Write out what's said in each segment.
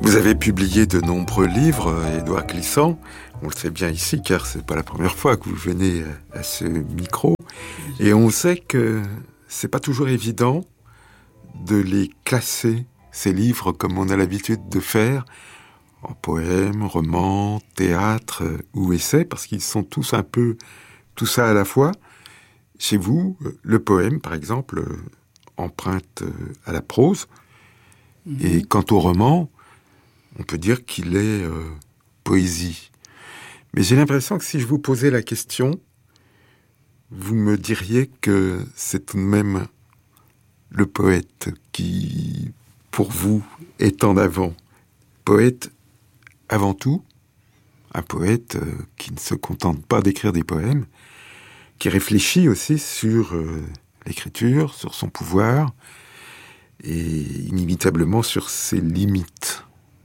Vous avez publié de nombreux livres, Édouard Glissant. On le sait bien ici, car c'est pas la première fois que vous venez à ce micro. Et on sait que c'est pas toujours évident de les classer, ces livres, comme on a l'habitude de faire, en poèmes, romans, théâtre ou essais, parce qu'ils sont tous un peu tout ça à la fois. Chez vous, le poème, par exemple, emprunte à la prose. Et quant au roman, on peut dire qu'il est poésie. Mais j'ai l'impression que si je vous posais la question, vous me diriez que c'est tout de même le poète qui, pour vous, est en avant. Poète avant tout, un poète qui ne se contente pas d'écrire des poèmes, qui réfléchit aussi sur l'écriture, sur son pouvoir, et inévitablement sur ses limites.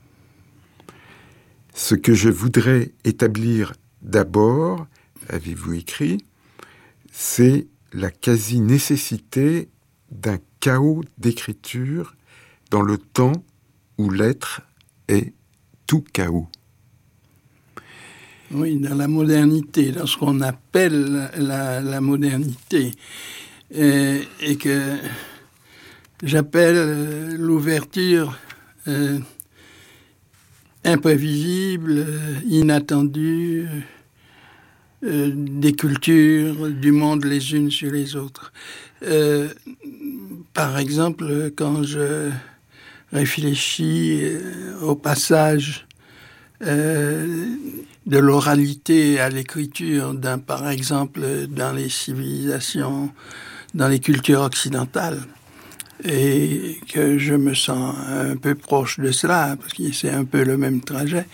Ce que je voudrais établir d'abord, avez-vous écrit, c'est la quasi-nécessité d'un chaos d'écriture dans le temps où l'être est tout chaos. Oui, dans la modernité, dans ce qu'on appelle la modernité, et que j'appelle l'ouverture imprévisible, inattendue, des cultures, du monde les unes sur les autres. Par exemple, quand je réfléchis au passage de l'oralité à l'écriture, par exemple, dans les civilisations, dans les cultures occidentales, et que je me sens un peu proche de cela, parce que c'est un peu le même trajet,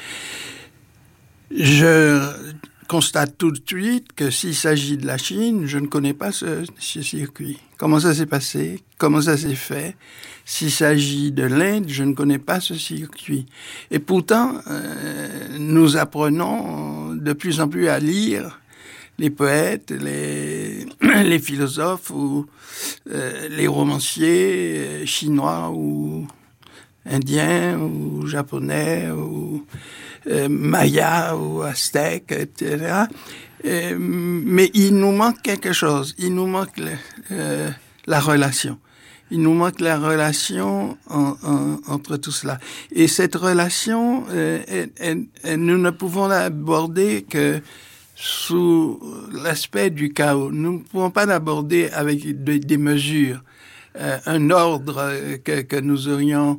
je constate tout de suite que s'il s'agit de la Chine, je ne connais pas ce circuit. Comment ça s'est passé? Comment ça s'est fait? S'il s'agit de l'Inde, je ne connais pas ce circuit. Et pourtant, nous apprenons de plus en plus à lire les poètes, les philosophes ou les romanciers chinois ou indiens ou japonais ou mayas ou aztèques, etc. Mais il nous manque quelque chose. Il nous manque la relation. Il nous manque la relation entre tout cela. Et cette relation, nous ne pouvons l'aborder que sous l'aspect du chaos. Nous ne pouvons pas l'aborder avec des mesures, un ordre que nous aurions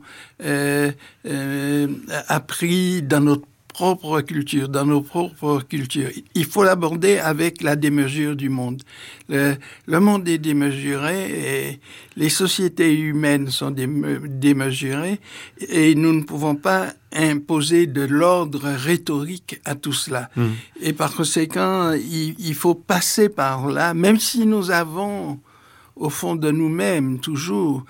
appris dans notre propre culture, dans nos propres cultures. Il faut l'aborder avec la démesure du monde. Le monde est démesuré et les sociétés humaines sont démesurées et nous ne pouvons pas imposer de l'ordre rhétorique à tout cela. Et par conséquent, il faut passer par là, même si nous avons au fond de nous-mêmes toujours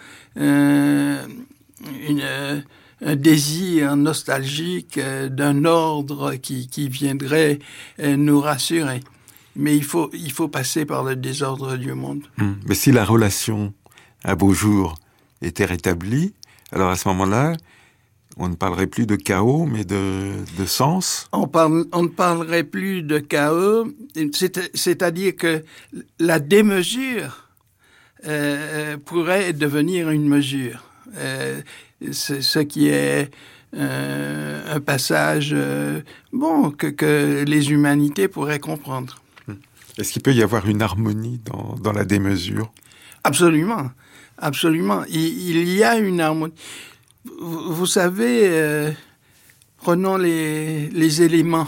un désir nostalgique d'un ordre qui viendrait nous rassurer. Mais il faut passer par le désordre du monde. Mais si la relation à beau jour était rétablie, alors à ce moment-là, on ne parlerait plus de chaos, mais de sens. On ne parlerait plus de chaos, c'est-à-dire que la démesure pourrait devenir une mesure. C'est ce qui est un passage que les humanités pourraient comprendre. Est-ce qu'il peut y avoir une harmonie dans la démesure? Absolument, absolument. Il y a une harmonie. Vous savez, prenons les éléments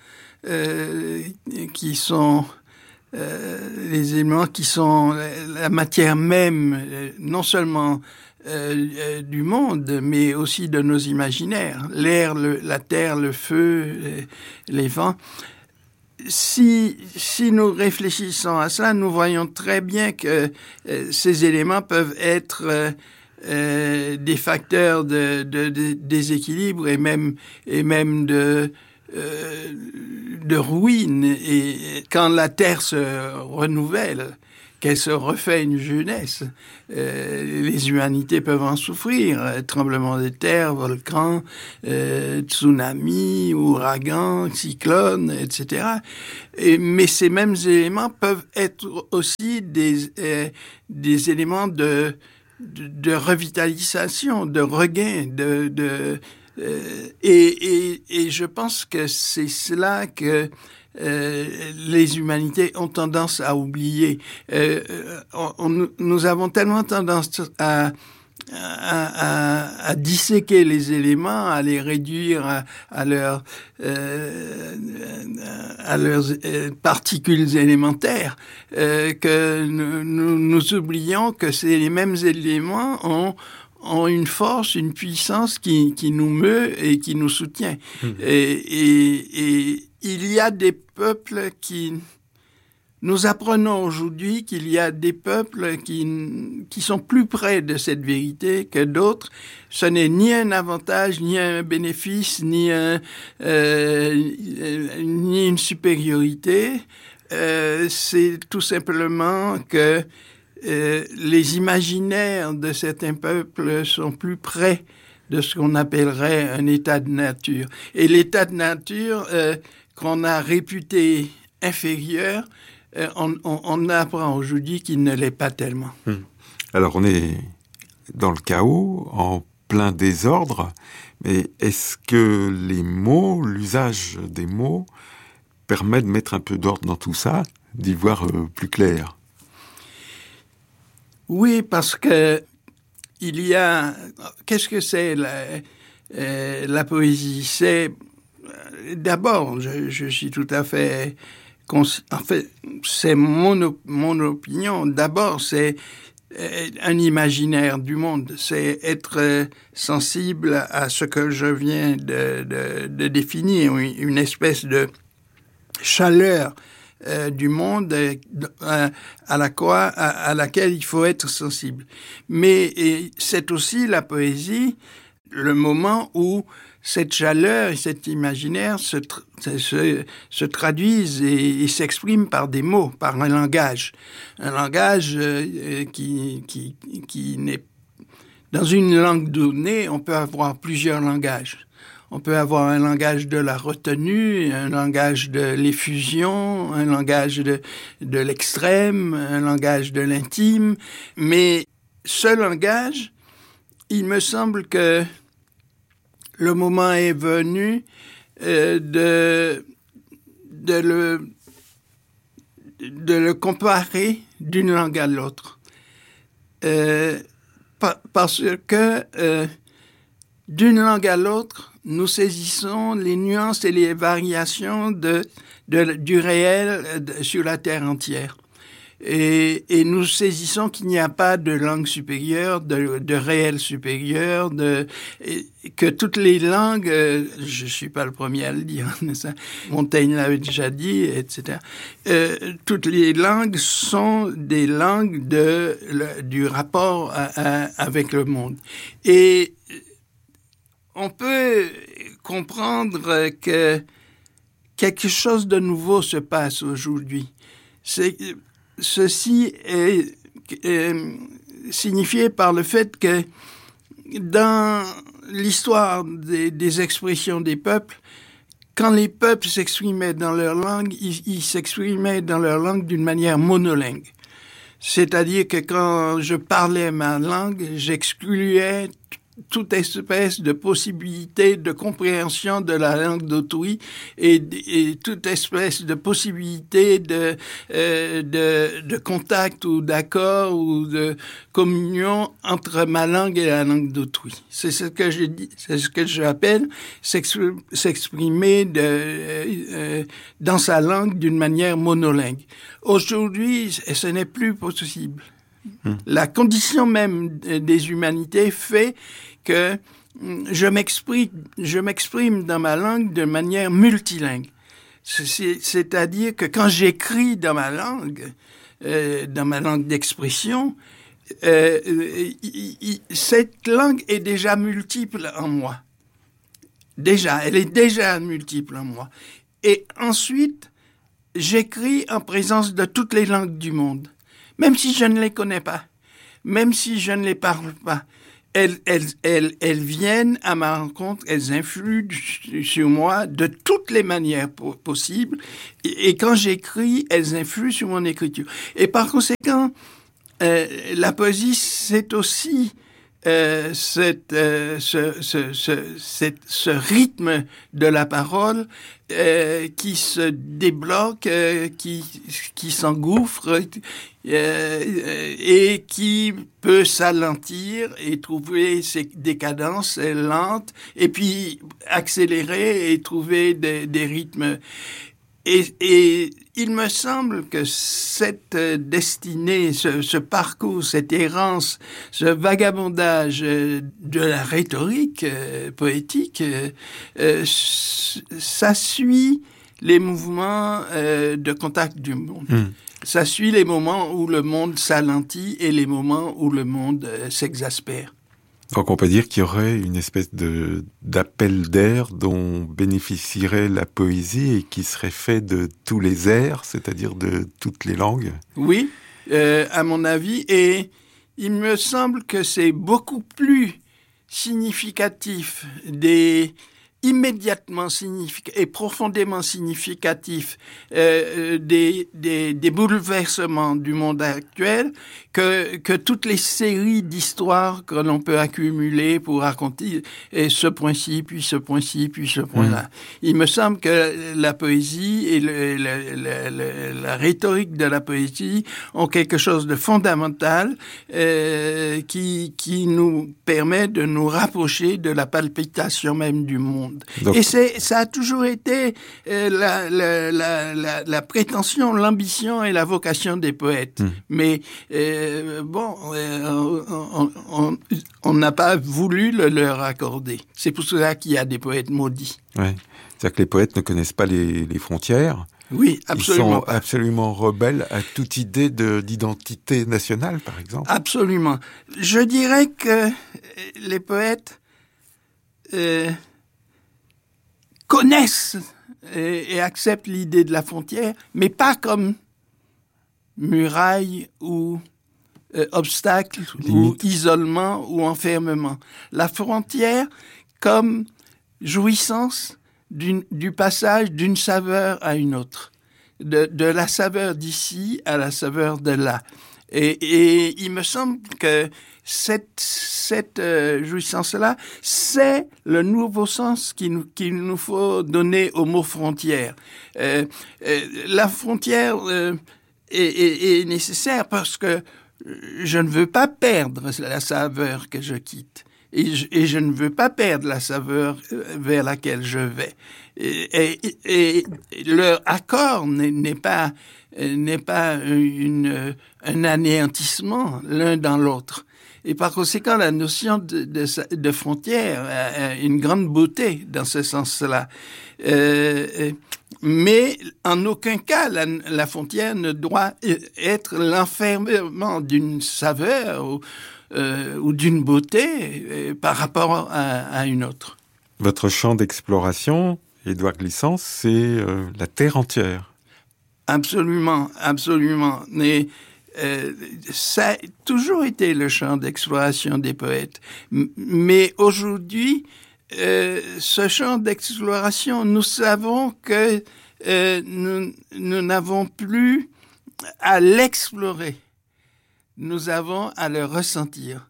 qui sont les éléments qui sont la matière même, non seulement du monde, mais aussi de nos imaginaires. L'air, la terre, le feu, les vents. Si nous réfléchissons à cela, nous voyons très bien que ces éléments peuvent être des facteurs de déséquilibre et même de ruine. Et quand la terre se renouvelle, qu'elle se refait une jeunesse. Les humanités peuvent en souffrir. Tremblements de terre, volcans, tsunamis, ouragans, cyclones, etc. Mais ces mêmes éléments peuvent être aussi des éléments de revitalisation, de regain, et je pense que c'est cela que les humanités ont tendance à oublier. Nous avons tellement tendance à disséquer les éléments, à les réduire à leurs particules élémentaires, que nous oublions que les mêmes éléments ont une force, une puissance qui nous meut et qui nous soutient. Et il y a des peuples nous apprenons aujourd'hui qu'il y a des peuples qui sont plus près de cette vérité que d'autres. Ce n'est ni un avantage, ni un bénéfice, ni une supériorité. C'est tout simplement que les imaginaires de certains peuples sont plus près de ce qu'on appellerait un état de nature. Et l'état de nature qu'on a réputé inférieur, on apprend aujourd'hui qu'il ne l'est pas tellement. Alors on est dans le chaos, en plein désordre, mais est-ce que les mots, l'usage des mots, permet de mettre un peu d'ordre dans tout ça, d'y voir plus clair? Oui, parce que il y a... Qu'est-ce que c'est la poésie? C'est... D'abord, je suis tout à fait... En fait, c'est mon opinion. D'abord, c'est un imaginaire du monde. C'est être sensible à ce que je viens de définir, une espèce de chaleur du monde à laquelle il faut être sensible. Mais c'est aussi la poésie, le moment où cette chaleur et cet imaginaire se traduisent et s'expriment par des mots, par un langage. Un langage qui n'est... Dans une langue donnée, on peut avoir plusieurs langages. On peut avoir un langage de la retenue, un langage de l'effusion, un langage de l'extrême, un langage de l'intime. Mais ce langage, il me semble que le moment est venu de le comparer d'une langue à l'autre. Parce que d'une langue à l'autre, nous saisissons les nuances et les variations du réel sur la terre entière. Et nous saisissons qu'il n'y a pas de langue supérieure, de réel supérieur, que toutes les langues, je suis pas le premier à le dire, ça, Montaigne l'avait déjà dit, etc. Toutes les langues sont des langues du rapport avec le monde. Et on peut comprendre que quelque chose de nouveau se passe aujourd'hui. Ceci est signifié par le fait que dans l'histoire des expressions des peuples, quand les peuples s'exprimaient dans leur langue, ils s'exprimaient dans leur langue d'une manière monolingue. C'est-à-dire que quand je parlais ma langue, j'excluais toute espèce de possibilité de compréhension de la langue d'autrui et toute espèce de possibilité de contact ou d'accord ou de communion entre ma langue et la langue d'autrui. C'est ce que je dis, c'est ce que j'appelle s'exprimer dans sa langue d'une manière monolingue. Aujourd'hui, ce n'est plus possible. La condition même des humanités fait que je m'exprime dans ma langue de manière multilingue. C'est-à-dire que quand j'écris dans ma langue d'expression, cette langue est déjà multiple en moi. Elle est déjà multiple en moi. Et ensuite, j'écris en présence de toutes les langues du monde. même si je ne les connais pas, même si je ne les parle pas. Elles viennent à ma rencontre, elles influent sur moi de toutes les manières possibles. Et quand j'écris, elles influent sur mon écriture. Et par conséquent, la poésie, c'est aussi ce rythme de la parole qui se débloque, qui s'engouffre et qui peut s'alentir et trouver des cadences lentes et puis accélérer et trouver des rythmes. Et il me semble que cette destinée, ce parcours, cette errance, ce vagabondage de la rhétorique poétique, ça suit les mouvements de contact du monde. Ça suit les moments où le monde s'alentit et les moments où le monde s'exaspère. Donc on peut dire qu'il y aurait une espèce d'appel d'air dont bénéficierait la poésie et qui serait fait de tous les airs, c'est-à-dire de toutes les langues. Oui, à mon avis, et il me semble que c'est beaucoup plus significatif immédiatement significatif et profondément significatif des bouleversements du monde actuel que toutes les séries d'histoires que l'on peut accumuler pour raconter ce point-ci, puis ce point-ci, puis ce point-là. Il me semble que la poésie et la rhétorique de la poésie ont quelque chose de fondamental qui nous permet de nous rapprocher de la palpitation même du monde. Donc, et ça a toujours été la prétention, l'ambition et la vocation des poètes. Mais on n'a pas voulu le leur accorder. C'est pour cela qu'il y a des poètes maudits. Ouais. C'est-à-dire que les poètes ne connaissent pas les frontières. Oui, absolument. Ils sont absolument rebelles à toute idée d'identité nationale, par exemple. Absolument. Je dirais que les poètes connaissent et acceptent l'idée de la frontière, mais pas comme muraille ou obstacle, limite, ou isolement ou enfermement. La frontière comme jouissance du passage d'une saveur à une autre, de la saveur d'ici à la saveur de là. Et il me semble que cette jouissance-là, c'est le nouveau sens qu'il nous faut donner au mot frontière. La frontière est nécessaire parce que je ne veux pas perdre la saveur que je quitte. Et je ne veux pas perdre la saveur vers laquelle je vais. Et leur accord n'est pas un anéantissement l'un dans l'autre. Et par conséquent, la notion de frontière a une grande beauté dans ce sens-là. Mais en aucun cas, la frontière ne doit être l'enfermement d'une saveur ou d'une beauté par rapport à une autre. Votre champ d'exploration, Édouard Glissant, c'est la terre entière. Absolument, absolument. Mais ça a toujours été le champ d'exploration des poètes. Mais aujourd'hui, ce champ d'exploration, nous savons que nous n'avons plus à l'explorer. Nous avons à le ressentir.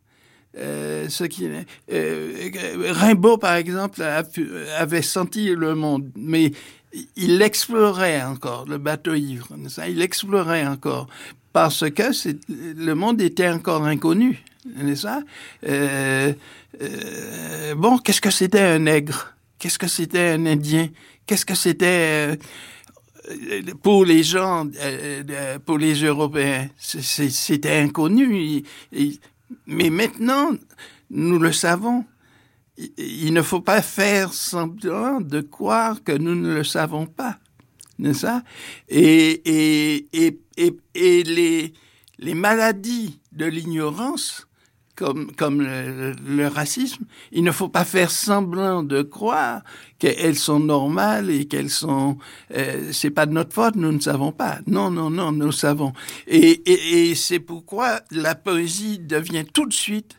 Rimbaud, par exemple, avait senti le monde, mais il l'explorait encore, le bateau ivre. Il l'explorait encore, parce que le monde était encore inconnu, n'est-ce pas? Qu'est-ce que c'était un nègre? Qu'est-ce que c'était un Indien? Qu'est-ce que c'était pour les gens, pour les Européens? C'était inconnu. Mais maintenant, nous le savons. Il ne faut pas faire semblant de croire que nous ne le savons pas, n'est-ce pas? Et les maladies de l'ignorance comme le racisme, il ne faut pas faire semblant de croire qu'elles sont normales et qu'elles sont... c'est pas de notre faute, nous ne savons pas. Non, nous savons. Et c'est pourquoi la poésie devient tout de suite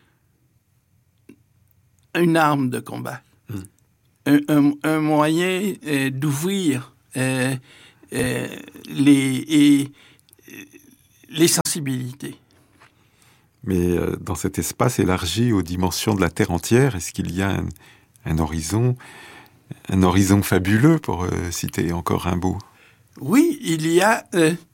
une arme de combat. Un moyen d'ouvrir les sensibilités. Mais dans cet espace élargi aux dimensions de la Terre entière, est-ce qu'il y a un horizon fabuleux, pour citer encore Rimbaud? Oui, il y a...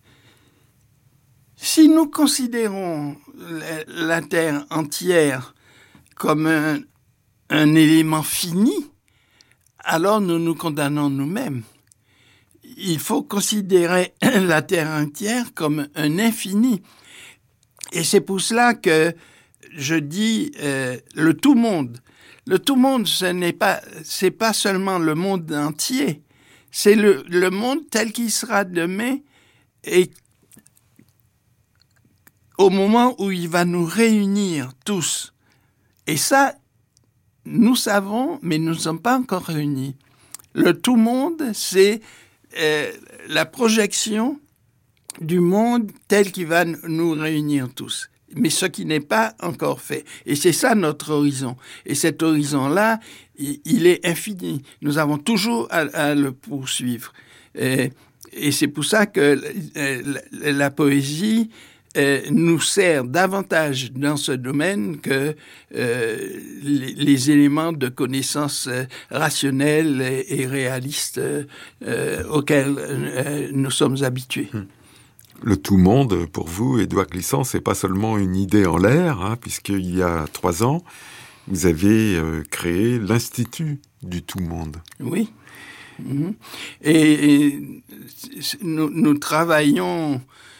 si nous considérons la Terre entière comme un élément fini, alors nous nous condamnons nous-mêmes. Il faut considérer la Terre entière comme un infini. Et c'est pour cela que je dis le tout-monde. Le tout-monde, c'est pas seulement le monde entier, c'est le monde tel qu'il sera demain et au moment où il va nous réunir tous. Et ça, nous savons, mais nous ne sommes pas encore réunis. Le tout-monde, c'est la projection du monde tel qu'il va nous réunir tous. Mais ce qui n'est pas encore fait. Et c'est ça notre horizon. Et cet horizon-là, il est infini. Nous avons toujours à le poursuivre. Et c'est pour ça que la poésie nous sert davantage dans ce domaine que les éléments de connaissance rationnelle et réaliste auxquels nous sommes habitués. Le tout-monde, pour vous, Édouard Glissant, c'est pas seulement une idée en l'air, puisqu'il y a 3 ans, vous avez créé l'Institut du tout-monde. Oui. Et nous travaillons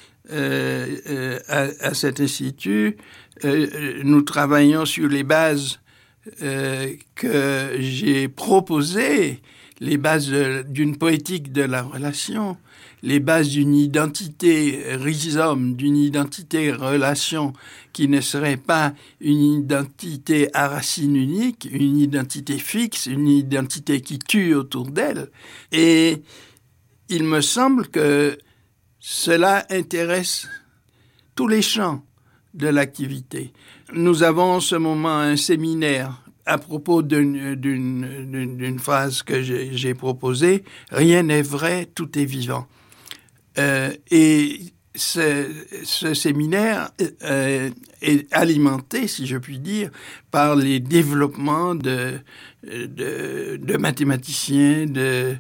à cet institut, nous travaillons sur les bases que j'ai proposées, les bases d'une poétique de la relation, les bases d'une identité rhizome, d'une identité relation qui ne serait pas une identité à racine unique, une identité fixe, une identité qui tue autour d'elle. Et il me semble que cela intéresse tous les champs de l'activité. Nous avons en ce moment un séminaire à propos d'une phrase que j'ai proposée. « Rien n'est vrai, tout est vivant ». Et ce séminaire est alimenté, si je puis dire, par les développements de mathématiciens, de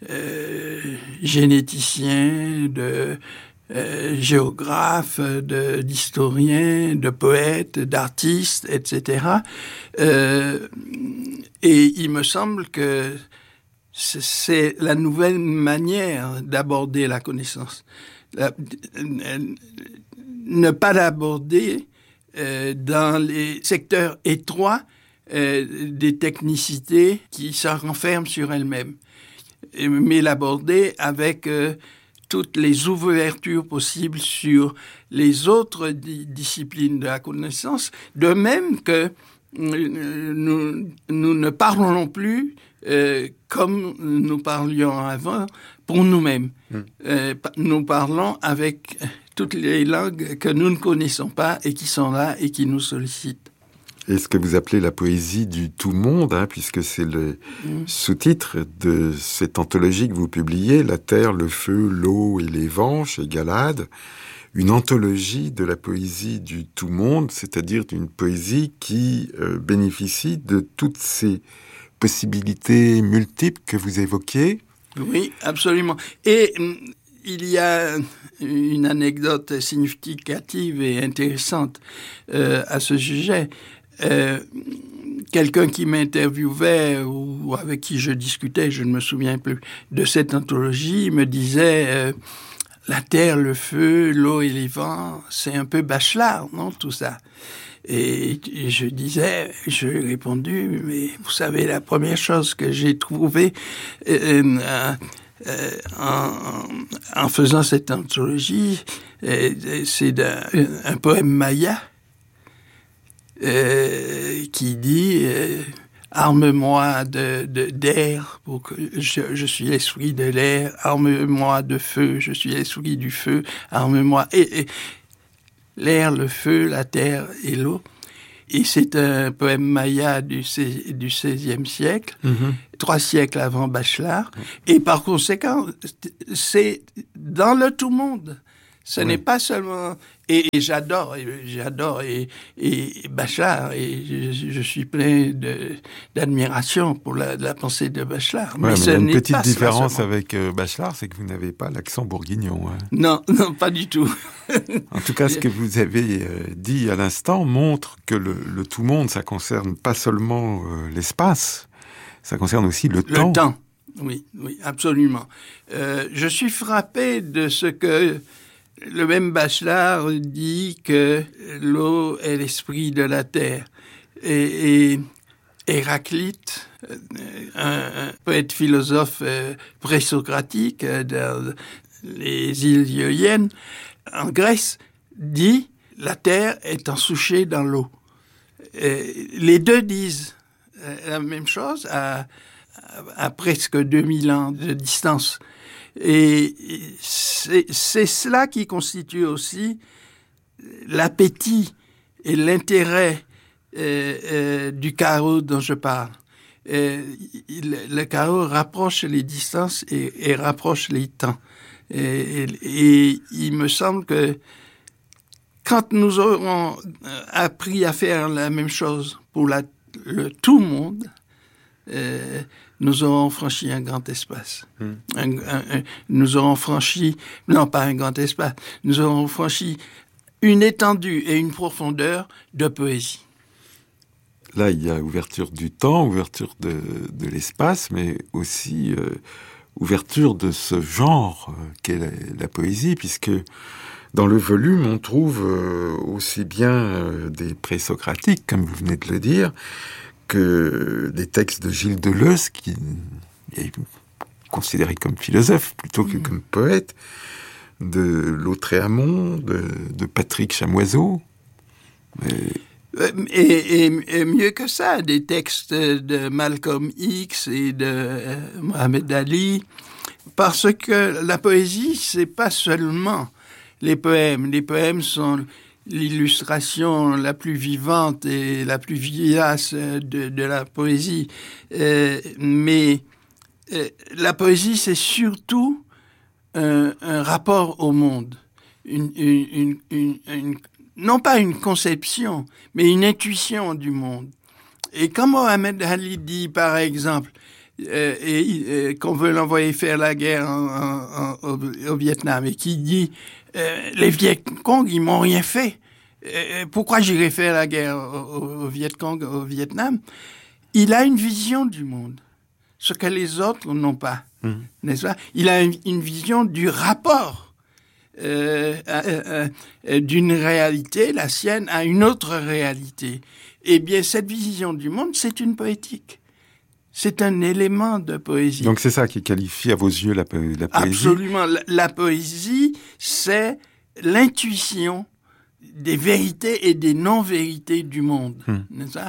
généticiens, de géographes, d'historiens, de poètes, d'artistes, etc. Et il me semble que c'est la nouvelle manière d'aborder la connaissance. Ne pas l'aborder dans les secteurs étroits des technicités qui se renferment sur elles-mêmes, mais l'aborder avec toutes les ouvertures possibles sur les autres disciplines de la connaissance, de même que nous ne parlons plus comme nous parlions avant pour nous-mêmes. Nous parlons avec toutes les langues que nous ne connaissons pas et qui sont là et qui nous sollicitent. Et ce que vous appelez la poésie du tout-monde, puisque c'est le sous-titre de cette anthologie que vous publiez, La terre, le feu, l'eau et les vents, chez Galade, une anthologie de la poésie du tout-monde, c'est-à-dire d'une poésie qui bénéficie de toutes ces possibilités multiples que vous évoquiez. Oui, absolument. Et il y a une anecdote significative et intéressante à ce sujet. Quelqu'un qui m'interviewait ou avec qui je discutais, je ne me souviens plus, de cette anthologie, me disait la terre, le feu, l'eau et les vents, c'est un peu Bachelard, non, tout ça. Et je lui ai répondu, mais vous savez, la première chose que j'ai trouvée en faisant cette anthologie, c'est un poème maya qui dit arme-moi d'air, pour que je suis l'esprit de l'air, arme-moi de feu, je suis l'esprit du feu, arme-moi. Et l'air, le feu, la terre et l'eau. Et c'est un poème maya du XVIe siècle, 3 siècles avant Bachelard. Et par conséquent, c'est dans le tout monde. Ce n'est pas seulement... Et j'adore Bachelard, et je suis plein d'admiration pour la pensée de Bachelard. Mais ce n'est pas une petite différence avec Bachelard, c'est que vous n'avez pas l'accent bourguignon. Hein. Non, pas du tout. En tout cas, ce que vous avez dit à l'instant montre que le tout monde, ça concerne pas seulement l'espace, ça concerne aussi le temps. Le temps, oui, absolument. Je suis frappé de ce que le même Bachelard dit que l'eau est l'esprit de la terre. Et Héraclite, un poète philosophe présocratique dans les îles Ioniennes, en Grèce, dit « la terre est ensouchée dans l'eau ». Les deux disent la même chose à presque 2000 ans de distance. Et c'est cela qui constitue aussi l'appétit et l'intérêt du chaos dont je parle. Le chaos rapproche les distances et rapproche les temps. Et il me semble que quand nous aurons appris à faire la même chose pour le tout monde, nous aurons franchi un grand espace. Nous aurons franchi, non pas un grand espace, nous aurons franchi une étendue et une profondeur de poésie. Là, il y a ouverture du temps, ouverture de l'espace, mais aussi ouverture de ce genre qu'est la poésie, puisque dans le volume, on trouve aussi bien des présocratiques, comme vous venez de le dire, que des textes de Gilles Deleuze, qui est considéré comme philosophe plutôt que comme poète, de Lautréamont, de Patrick Chamoiseau. Et mieux que ça, des textes de Malcolm X et de Mohamed Ali, parce que la poésie, c'est pas seulement les poèmes. Les poèmes sont l'illustration la plus vivante et la plus vivace de la poésie. Mais la poésie, c'est surtout un rapport au monde. Non pas une conception, mais une intuition du monde. Et quand Mohamed Ali dit, par exemple, qu'on veut l'envoyer faire la guerre au Vietnam, et qui dit les Viet Cong, ils m'ont rien fait. Pourquoi j'irais faire la guerre au Viet Cong, au Vietnam? Il a une vision du monde, ce que les autres n'ont pas, n'est-ce pas? Il a une vision du rapport d'une réalité, la sienne, à une autre réalité. Eh bien, cette vision du monde, c'est une poétique. C'est un élément de poésie. Donc c'est ça qui qualifie à vos yeux la poésie? Absolument. La poésie, c'est l'intuition des vérités et des non-vérités du monde. N'est-ce pas?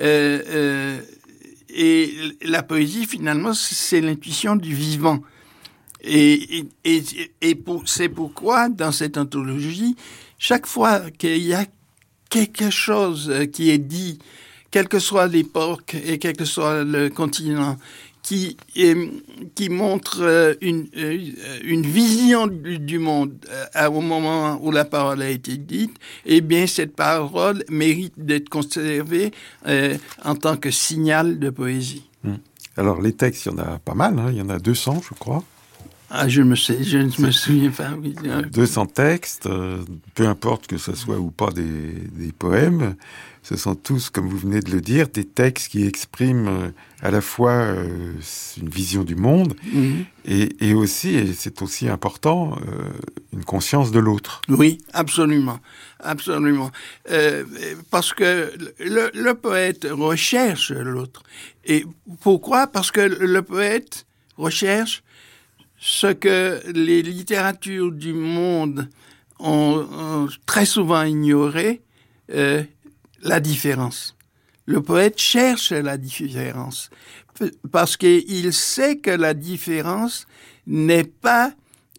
Et la poésie, finalement, c'est l'intuition du vivant. Et c'est pourquoi, dans cette anthologie, chaque fois qu'il y a quelque chose qui est dit, quelle que soit l'époque et quel que soit le continent, qui montre une vision du monde au moment où la parole a été dite, eh bien, cette parole mérite d'être conservée en tant que signal de poésie. Alors, les textes, il y en a pas mal, hein, il y en a 200, je crois. Ah, je ne me souviens pas. Oui. 200 textes, peu importe que ce soit ou pas des poèmes, ce sont tous, comme vous venez de le dire, des textes qui expriment à la fois une vision du monde et aussi, et c'est aussi important, une conscience de l'autre. Oui, absolument. Absolument. Parce que le poète recherche l'autre. Et pourquoi? Parce que le poète recherche ce que les littératures du monde ont très souvent ignoré, la différence. Le poète cherche la différence parce qu'il sait que la différence n'est pas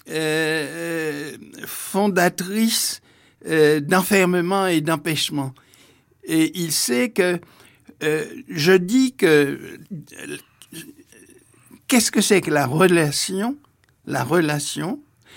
fondatrice d'enfermement et d'empêchement. Et il sait que je dis que qu'est-ce que c'est que la relation? La relation,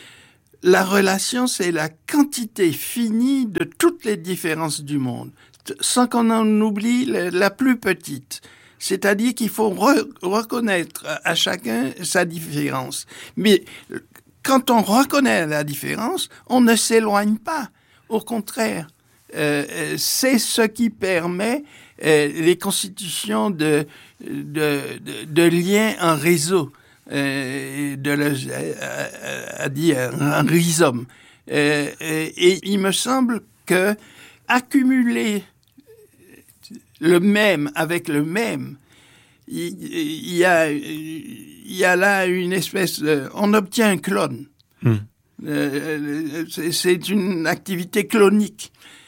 c'est la quantité finie de toutes les différences du monde, sans qu'on en oublie la plus petite. C'est-à-dire qu'il faut reconnaître à chacun sa différence. Mais quand on reconnaît la différence, on ne s'éloigne pas. Au contraire, c'est ce qui permet les constitutions de liens en réseau, un rhizome. Et il me semble que accumuler le même avec le même, il y a là une espèce de... On obtient un clone. C'est une activité clonique.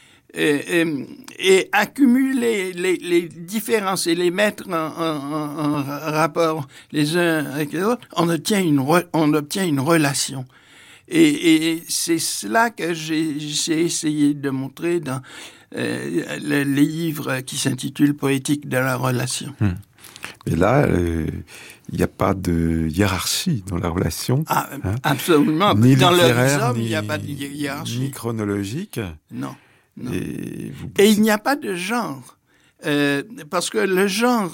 Et accumuler les différences et les mettre en rapport les uns avec les autres, on obtient une relation. Et c'est cela que j'ai essayé de montrer dans le livre qui s'intitule Poétique de la relation. Et là, il n'y a pas de hiérarchie dans la relation. Ah, hein? Absolument. Ni dans le littéraire, il n'y a pas de hiérarchie. Ni chronologique. Non. Et il n'y a pas de genre. Parce que le genre,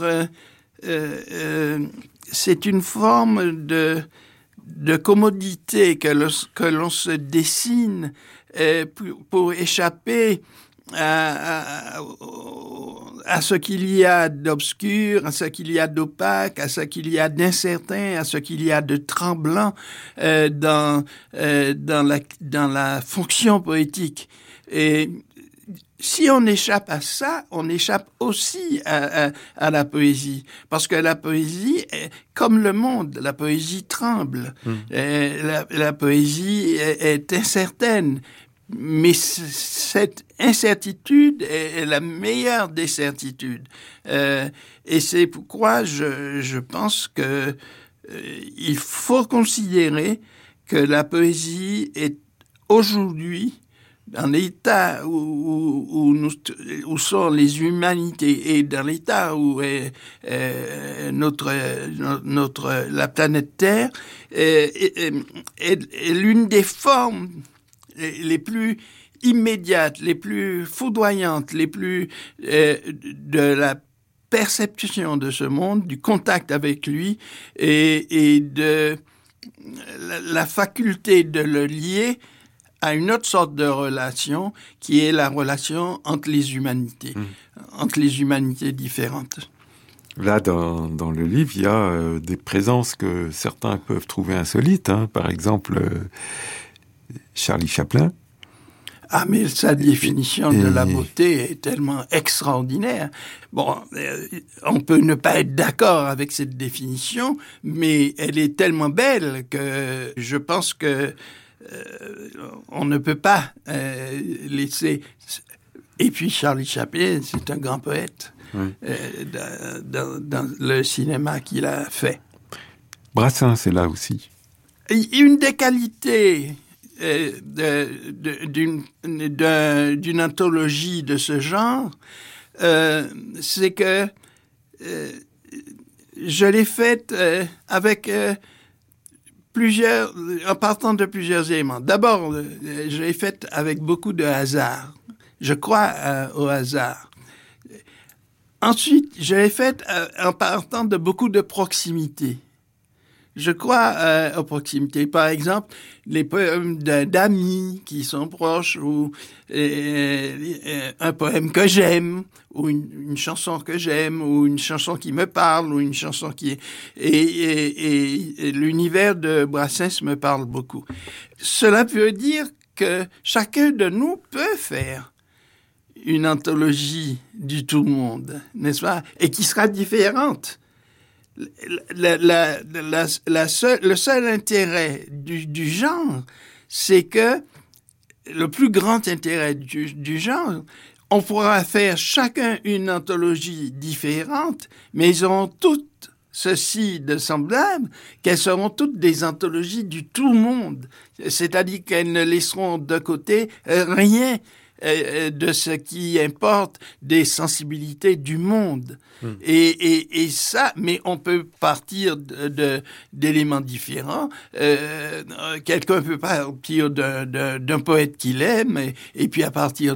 c'est une forme de commodité que l'on se dessine pour échapper à ce qu'il y a d'obscur, à ce qu'il y a d'opaque, à ce qu'il y a d'incertain, à ce qu'il y a de tremblant dans la fonction poétique. Et si on échappe à ça, on échappe aussi à la poésie. Parce que la poésie, comme le monde, la poésie tremble. La poésie est incertaine. Mais cette incertitude est la meilleure des certitudes. Et c'est pourquoi je pense que il faut considérer que la poésie est aujourd'hui, dans l'état où sont les humanités et dans l'état où est la planète Terre, est l'une des formes les plus immédiates, les plus foudroyantes, les plus de la perception de ce monde, du contact avec lui et de la faculté de le lier à une autre sorte de relation qui est la relation entre les humanités, entre les humanités différentes. Là, dans le livre, il y a des présences que certains peuvent trouver insolites. Par exemple, Charlie Chaplin. Ah, mais sa définition de la beauté est tellement extraordinaire. Bon, on peut ne pas être d'accord avec cette définition, mais elle est tellement belle que je pense que on ne peut pas laisser... Et puis Charlie Chaplin, c'est un grand poète dans le cinéma qu'il a fait. Brassens, c'est là aussi. Une des qualités d'une anthologie de ce genre, c'est que je l'ai faite avec en partant de plusieurs éléments. D'abord, je l'ai faite avec beaucoup de hasard. Je crois au hasard. Ensuite, je l'ai faite en partant de beaucoup de proximité. Je crois aux proximités. Par exemple, les poèmes d'amis qui sont proches, ou un poème que j'aime, ou une chanson que j'aime, ou une chanson qui me parle, ou une chanson qui... Et l'univers de Brassens me parle beaucoup. Cela veut dire que chacun de nous peut faire une anthologie du tout monde, n'est-ce pas? Et qui sera différente. Le seul intérêt du genre, c'est que le plus grand intérêt du genre, on pourra faire chacun une anthologie différente, mais ils auront toutes ceci de semblable, qu'elles seront toutes des anthologies du tout monde. C'est-à-dire qu'elles ne laisseront de côté rien de ce qui importe des sensibilités du monde. Et ça, mais on peut partir d'éléments différents. Quelqu'un peut partir d'un poète qu'il aime, et puis à partir